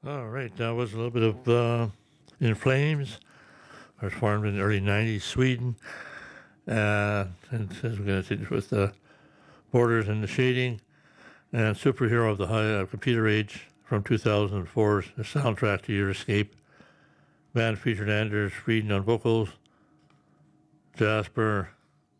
All right, that was a little bit of In Flames. It was formed in the early 90s, Sweden. And as we're going to see with the Borders and the Shading. And Superhero of the High Computer Age from 2004, the soundtrack to Your Escape. Band featured Anders Frieden on vocals, Jasper,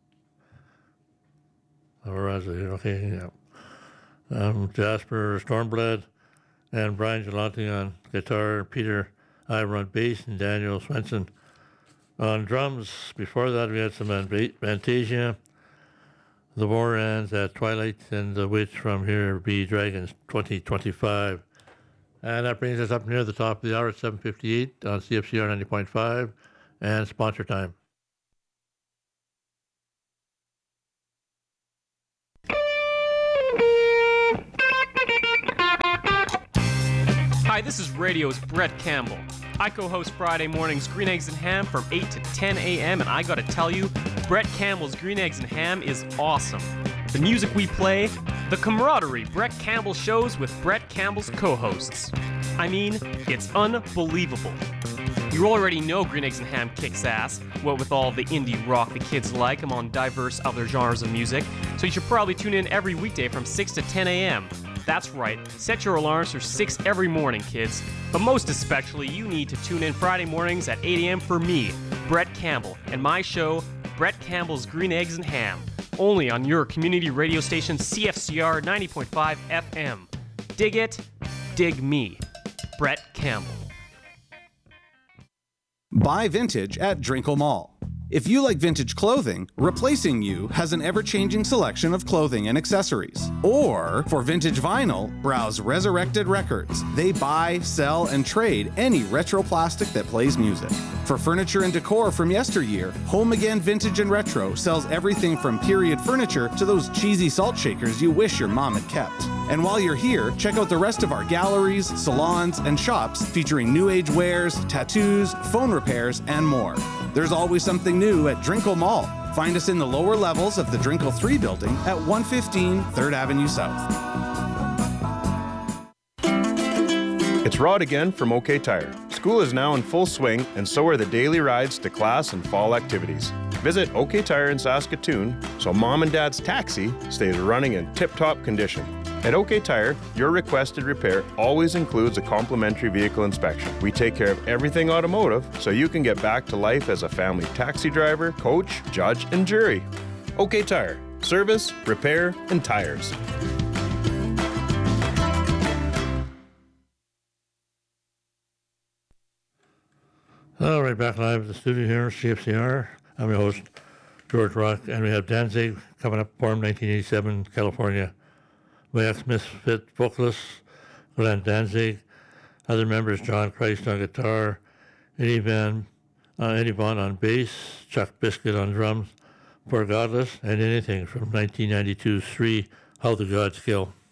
Jasper Stormblood, and Brian Gelati on guitar, Peter Iver on bass, and Daniel Swenson on drums. Before that, we had some Fantasia, The War Ends at Twilight, and The Witch from Here Be Dragons 2025. And that brings us up near the top of the hour at 7:58 on CFCR 90.5 and sponsor time. Hi, this is Radio's Brett Campbell. I co-host Friday morning's Green Eggs and Ham from 8 to 10 a.m. and I gotta tell you, Brett Campbell's Green Eggs and Ham is awesome. The music we play, the camaraderie Brett Campbell shows with Brett Campbell's co-hosts. I mean, it's unbelievable. You already know Green Eggs and Ham kicks ass, what with all the indie rock the kids like among diverse other genres of music, so you should probably tune in every weekday from 6 to 10 a.m. That's right, set your alarms for 6 every morning, kids. But most especially, you need to tune in Friday mornings at 8 a.m. for me, Brett Campbell, and my show, Brett Campbell's Green Eggs and Ham, only on your community radio station CFCR 90.5 FM. Dig it, dig me. Brett Campbell. Buy vintage at Drinkle Mall. If you like vintage clothing, Replacing You has an ever-changing selection of clothing and accessories. Or, for vintage vinyl, browse Resurrected Records. They buy, sell, and trade any retro plastic that plays music. For furniture and decor from yesteryear, Home Again Vintage and Retro sells everything from period furniture to those cheesy salt shakers you wish your mom had kept. And while you're here, check out the rest of our galleries, salons, and shops featuring new age wares, tattoos, phone repairs, and more. There's always something new at Drinkle Mall. Find us in the lower levels of the Drinkle 3 building at 115 3rd Avenue South. It's Rod again from OK Tire. School is now in full swing, and so are the daily rides to class and fall activities. Visit OK Tire in Saskatoon so Mom and Dad's taxi stays running in tip-top condition. At OK Tire, your requested repair always includes a complimentary vehicle inspection. We take care of everything automotive so you can get back to life as a family taxi driver, coach, judge, and jury. OK Tire. Service, repair, and tires. All right, back live at the studio here, CFCR. I'm your host, George Rock, and we have Danzig coming up, formed 1987, California. My ex-Misfit vocalist, Glenn Danzig. Other members, John Christ on guitar, Eddie Van on bass, Chuck Biscuit on drums, For Godless, and Anything from 1992's 3, How the Gods Kill.